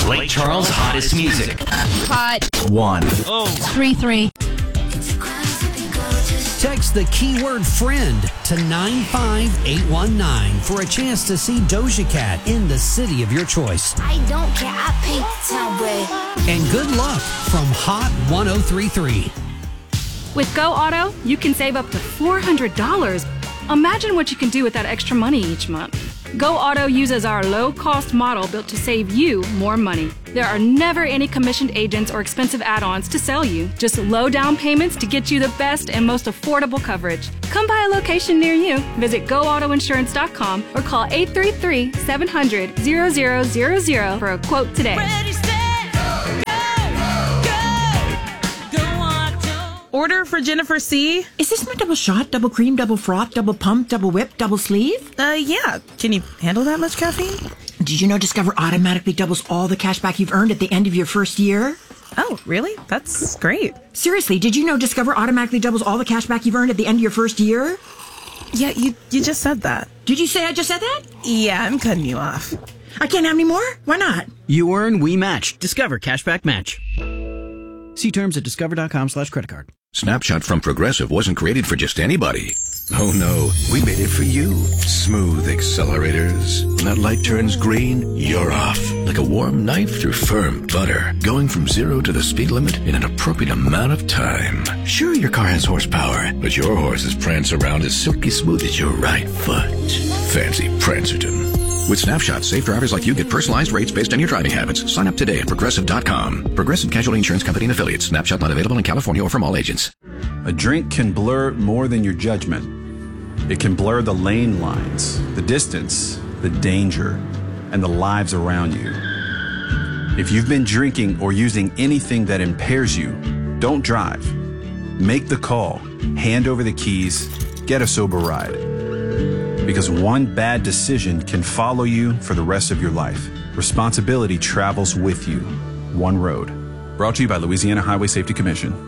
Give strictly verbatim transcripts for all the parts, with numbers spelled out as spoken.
Lake Charles' hottest music. Hot. One. Oh. Three, three. Text the keyword friend to nine five eight one nine for a chance to see Doja Cat in the city of your choice. I don't care, I paint the town red. And good luck from Hot one oh three point three. With Go Auto, you can save up to four hundred dollars. Imagine what you can do with that extra money each month. Go Auto uses our low-cost model built to save you more money. There are never any commissioned agents or expensive add-ons to sell you. Just low down payments to get you the best and most affordable coverage. Come by a location near you. Visit go auto insurance dot com or call eight three three, seven hundred, zero zero zero zero for a quote today. Ready, set, go, go, go Auto. Order for Jennifer C. Is this my double shot, double cream, double froth, double pump, double whip, double sleeve? Uh, yeah. Can you handle that much caffeine? Did you know Discover automatically doubles all the cash back you've earned at the end of your first year? Oh, really? That's great. Seriously, did you know Discover automatically doubles all the cash back you've earned at the end of your first year? Yeah, you you just said that. Did you say I just said that? Yeah, I'm cutting you off. I can't have any more? Why not? You earn, we match. Discover Cashback Match. See terms at discover.com slash credit card. Snapshot from Progressive wasn't created for just anybody. Oh no, we made it for you. Smooth accelerators. When that light turns green, you're off. Like a warm knife through firm butter. Going from zero to the speed limit in an appropriate amount of time. Sure, your car has horsepower, but your horses prance around as silky smooth as your right foot. Fancy Prancerton. With Snapshot, safe drivers like you get personalized rates based on your driving habits. Sign up today at progressive dot com. Progressive Casualty Insurance Company and Affiliates. Snapshot not available in California or from all agents. A drink can blur more than your judgment. It can blur the lane lines, the distance, the danger, and the lives around you. If you've been drinking or using anything that impairs you, don't drive. Make the call, hand over the keys, get a sober ride. Because one bad decision can follow you for the rest of your life. Responsibility travels with you. One road. Brought to you by Louisiana Highway Safety Commission.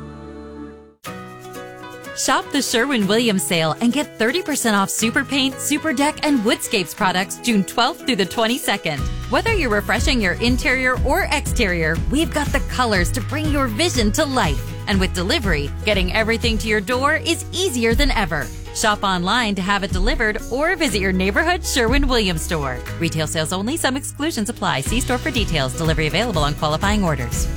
Shop the Sherwin-Williams sale and get thirty percent off Super Paint, Super Deck, and Woodscapes products June twelfth through the twenty-second. Whether you're refreshing your interior or exterior, we've got the colors to bring your vision to life. And with delivery, getting everything to your door is easier than ever. Shop online to have it delivered or visit your neighborhood Sherwin-Williams store. Retail sales only. Some exclusions apply. See store for details. Delivery available on qualifying orders.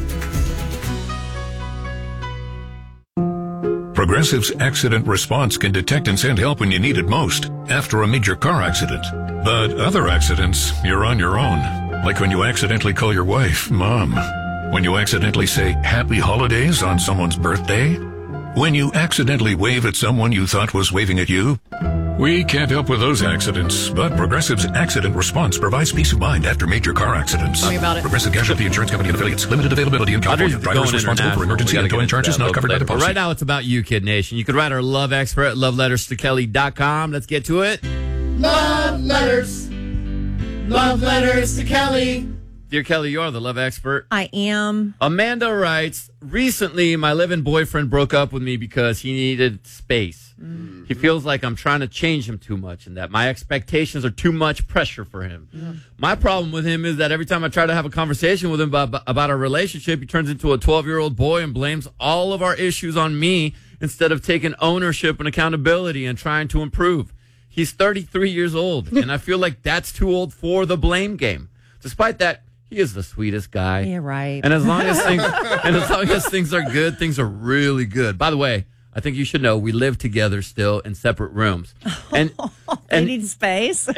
Progressive's accident response can detect and send help when you need it most, after a major car accident. But other accidents, you're on your own. Like when you accidentally call your wife Mom. When you accidentally say Happy Holidays on someone's birthday. When you accidentally wave at someone you thought was waving at you. We can't help with those accidents, but Progressive's accident response provides peace of mind after major car accidents. Tell me about it. Progressive Casualty Insurance Company and Affiliates. Limited availability in California. Drivers responsible for emergency and towing charges not covered by the policy. Right now, it's about you, Kid Nation. You could write our love expert at love letters to kelly dot com. Let's get to it. Love letters. Love letters to Kelly. Dear Kelly, you are the love expert. I am. Amanda writes, recently my live-in boyfriend broke up with me because he needed space. Mm-hmm. He feels like I'm trying to change him too much and that my expectations are too much pressure for him. Yeah. My problem with him is that every time I try to have a conversation with him about, about our relationship, he turns into a twelve-year-old boy and blames all of our issues on me instead of taking ownership and accountability and trying to improve. He's thirty-three years old, and I feel like that's too old for the blame game. Despite that, he is the sweetest guy. Yeah, right. And as long as things and as long as things are good, things are really good. By the way, I think you should know we live together still in separate rooms. And they need space.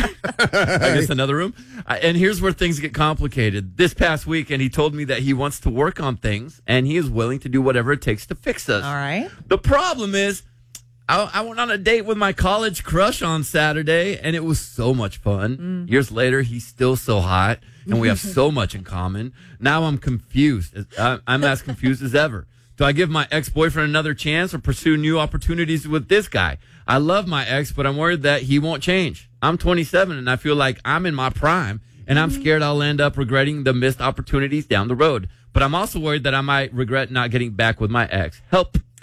I guess another room. And here's where things get complicated. This past weekend, he told me that he wants to work on things and he is willing to do whatever it takes to fix us. All right. The problem is, I, I went on a date with my college crush on Saturday, and it was so much fun. Mm. Years later, he's still so hot, and we have so much in common. Now I'm confused. I'm as confused as ever. Do I give my ex-boyfriend another chance or pursue new opportunities with this guy? I love my ex, but I'm worried that he won't change. I'm twenty-seven, and I feel like I'm in my prime, and I'm scared I'll end up regretting the missed opportunities down the road. But I'm also worried that I might regret not getting back with my ex. Help.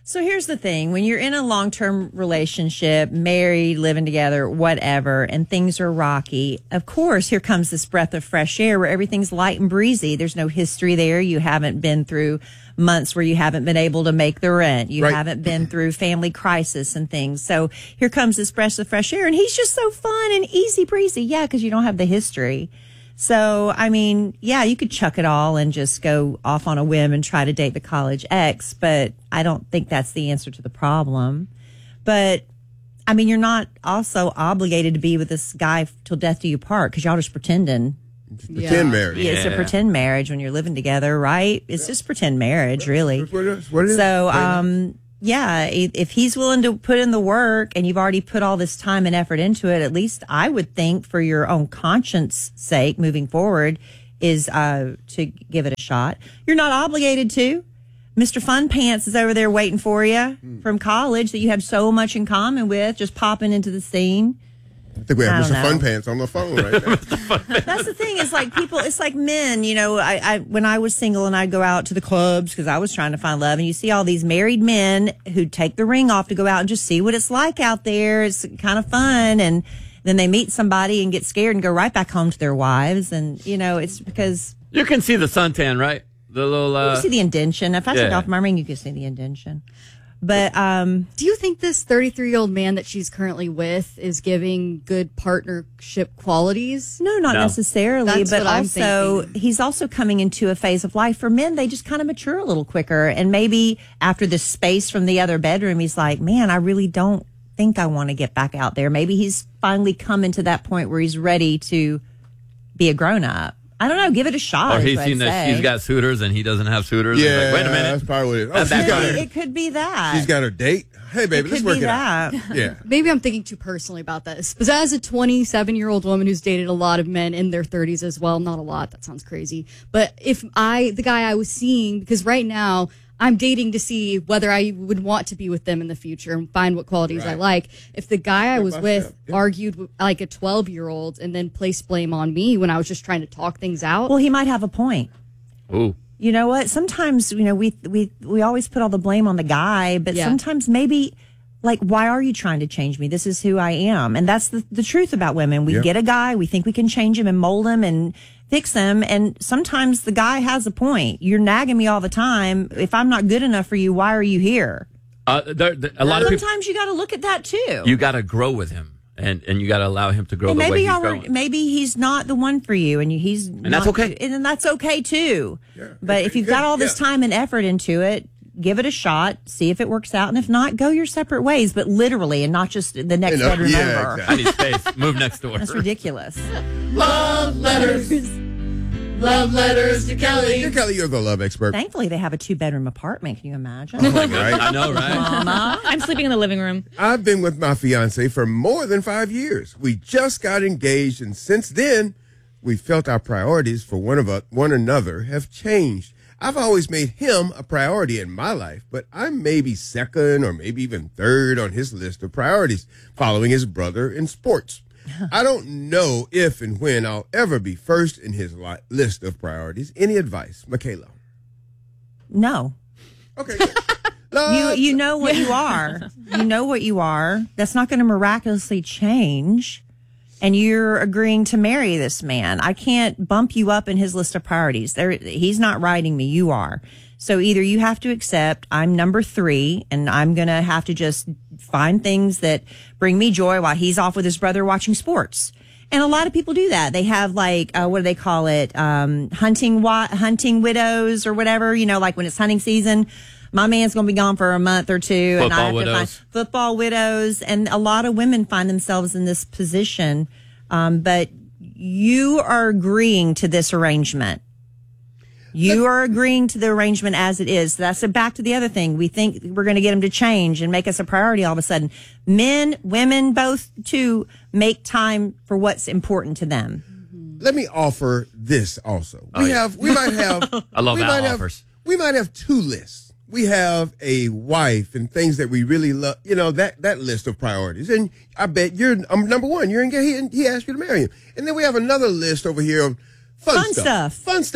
So here's the thing. When you're in a long-term relationship, married, living together, whatever, and things are rocky, of course, here comes this breath of fresh air where everything's light and breezy. There's no history there. You haven't been through months where you haven't been able to make the rent. You Right. haven't been through family crisis and things. So here comes this breath of fresh air, and he's just so fun and easy breezy. Yeah, because you don't have the history. So, I mean, yeah, you could chuck it all and just go off on a whim and try to date the college ex, but I don't think that's the answer to the problem. But, I mean, you're not also obligated to be with this guy till death do you part because y'all just pretending. Pretend marriage. Yeah, it's a Yeah. pretend marriage when you're living together, right? It's just pretend marriage, really. That's what it is. What it is. So, Right now. um, yeah, if if he's willing to put in the work and you've already put all this time and effort into it, at least I would think for your own conscience sake moving forward is uh, to give it a shot. You're not obligated to. Mister Fun Pants is over there waiting for you from college that you have so much in common with, just popping into the scene. I think we have I Mister don't know. Fun Pants on the phone right now. That's the thing. It's like people, it's like men, you know, I, I when I was single and I'd go out to the clubs because I was trying to find love, and you see all these married men who take the ring off to go out and just see what it's like out there. It's kind of fun. And then they meet somebody and get scared and go right back home to their wives. And, you know, it's because You can see the suntan, right? The little. you Uh, can see the indention. If I took yeah. off my ring, you can see the indention. But um, do you think this thirty-three-year-old man that she's currently with is giving good partnership qualities? No, not No. necessarily, That's but what I'm also thinking. he's also coming into a phase of life. For men, they just kind of mature a little quicker. And maybe after this space from the other bedroom, he's like, man, I really don't think I want to get back out there. Maybe he's finally coming to that point where he's ready to be a grown up. I don't know. Give it a shot. Or is he's what seen I'd that say. she's got suitors and he doesn't have suitors. And he's Yeah, like, wait a minute. that's probably what it is. Oh, At she's that got time. her- It could be that. She's got her date. Hey, baby, It let's could work be it out. that. Yeah. Maybe I'm thinking too personally about this. But as a twenty-seven-year-old woman who's dated a lot of men in their thirties as well, not a lot, that sounds crazy. But if I, the guy I was seeing, because right now I'm dating to see whether I would want to be with them in the future and find what qualities I Right. like. If the guy I Step was by with step, yeah. argued with, like a twelve-year-old and then placed blame on me when I was just trying to talk things out. Well, he might have a point. Ooh. You know what? Sometimes, you know, we we we always put all the blame on the guy, but Yeah. sometimes maybe like, why are you trying to change me? This is who I am. And that's the, the truth about women. We Yeah. get a guy, we think we can change him and mold him and fix him. And sometimes the guy has a point. You're nagging me all the time. If I'm not good enough for you, why are you here? Uh, there, there- a lot of people. Sometimes you got to look at that too. You got to grow with him, and, and you got to allow him to grow and the way maybe he's y'all are, growing. maybe he's not the one for you, and you, he's and that's okay. and then that's okay too. But if you've got all this yeah. time and effort into it, give it a shot, see if it works out, and if not, go your separate ways. But literally, and not just the next You know, bedroom yeah, over. exactly. I need space. Move next door. That's ridiculous. Love letters. Love letters to Kelly. You're Kelly, you're the love expert. Thankfully, they have a two bedroom apartment. Can you imagine? Right? I know, right? Mama. I'm sleeping in the living room. I've been with my fiance for more than five years. We just got engaged, and since then, we felt our priorities for one of us, one another have changed. I've always made him a priority in my life, but I'm maybe second or maybe even third on his list of priorities, following his brother in sports. I don't know if and when I'll ever be first in his li- list of priorities. Any advice, Michaela? No. Okay. You you know what you are. You know what you are. That's not going to miraculously change. And you're agreeing to marry this man. I can't bump you up in his list of priorities. There, he's not writing me. You are. So either you have to accept I'm number three, and I'm going to have to just find things that bring me joy while he's off with his brother watching sports. And a lot of people do that. They have like, uh, what do they call it? Um, hunting, wa- hunting widows or whatever, you know, like when it's hunting season. My man's going to be gone for a month or two. and I Football have widows. to find football widows. And a lot of women find themselves in this position. Um, but you are agreeing to this arrangement. You are agreeing to the arrangement as it is. That's a, back to the other thing. We think we're going to get him to change and make us a priority all of a sudden. Men, women, both too, make time for what's important to them. Let me offer this also. Oh, we yeah. have, we might have, I love we Al might have, offers. we might have two lists. We have a wife and things that we really love, you know, that, that list of priorities. And I bet you're um, number one. You're engaged. He, he asked you to marry him. And then we have another list over here of fun, Fun stuff. Fun stuff.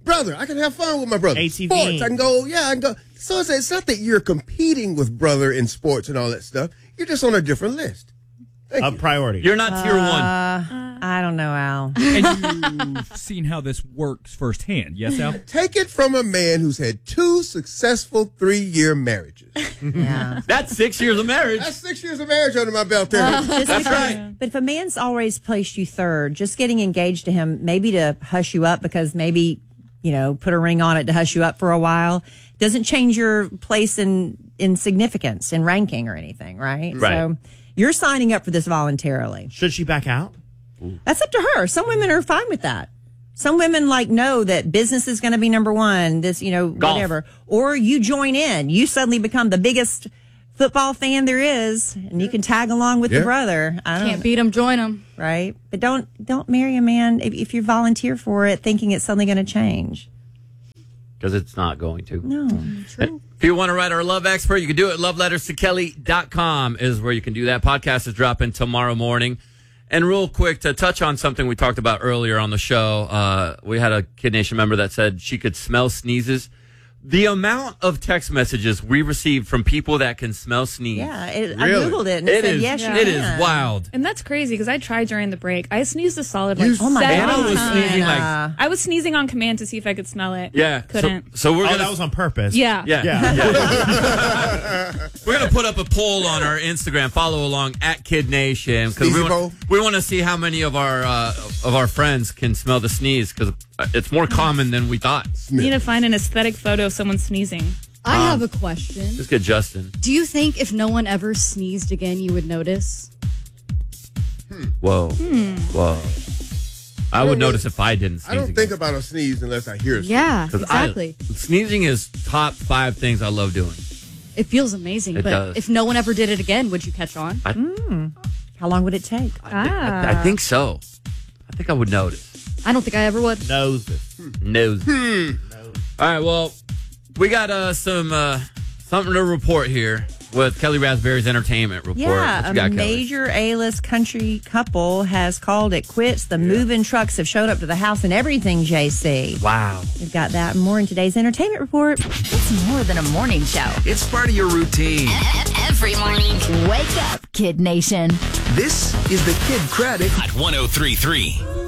brother. I can have fun with my brother. A T V. Sports. I can go. Yeah, I can go. So it's, it's not that you're competing with brother in sports and all that stuff. You're just on a different list. A priority. You're not tier one. Uh, I don't know, Al. And you've seen how this works firsthand. Yes, Al? Take it from a man who's had two successful three-year marriages. Yeah. That's six years of marriage. That's six years of marriage under my belt there. Uh, just That's because- right. But if a man's always placed you third, just getting engaged to him, maybe to hush you up because maybe, you know, put a ring on it to hush you up for a while, doesn't change your place in, in significance, in ranking or anything, right? Right. So you're signing up for this voluntarily. Should she back out? That's up to her. Some women are fine with that. Some women like know that business is going to be number one, this, you know, Golf. whatever. Or you join in. You suddenly become the biggest football fan there is, and you can tag along with Yeah. your brother. I don't, Can't beat them, join them. right? But don't don't marry a man if, if you volunteer for it thinking it's suddenly going to change. Because it's not going to. No, true. If you want to write our love expert, you can do it. love letters to kelly dot com is where you can do that. Podcast is dropping tomorrow morning. And real quick, to touch on something we talked about earlier on the show, uh, we had a Kid Nation member that said she could smell sneezes. The amount of text messages we received from people that can smell sneeze. Yeah, it, I Really? Googled it and It it said, is- yes, you it can. is wild. And that's crazy because I tried during the break. I sneezed a solid like You- seven Oh my God. Anna was times. sneezing, like- Anna. I was sneezing on command to see if I could smell it. Yeah. Couldn't. So, so we're Oh, gonna. that was on purpose. Yeah. Yeah. Yeah. We're gonna put up a poll on our Instagram. Follow along at Kid Nation because we Sneezy want bowl? we want to see how many of our uh, of our friends can smell the sneeze because it's more common than we thought. Need to find an aesthetic photo of someone sneezing. I Um, have a question. Let's get Justin. Do you think if no one ever sneezed again, you would notice? Whoa. Hmm. Whoa. I would notice if I didn't sneeze. I don't again. think about a sneeze unless I hear a sneeze. Yeah, 'Cause I- exactly. sneezing is top five things I love doing. It feels amazing. It but does. if no one ever did it again, would you catch on? I, How long would it take? Ah. I think so. I think I would notice. I don't think I ever would. Noses. Nose. All right, well, we got uh, some uh, something to report here with Kelly Raspberry's entertainment report. What Yeah, you a got, Kelly? major A-list country couple has called it quits. The moving trucks have showed up to the house and everything, J C. Wow. We've got that and more in today's entertainment report. It's more than a morning show. It's part of your routine. Every morning. Wake up, Kid Nation. This is the Kid Craddock Hot one oh three point three.